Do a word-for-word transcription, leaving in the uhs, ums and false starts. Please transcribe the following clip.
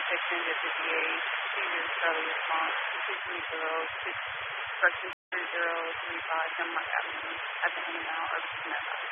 fifteen to fifty-eight. She was early response. two three zero, six, correction, three zero, three five, something like that. I've been in and out or just in that.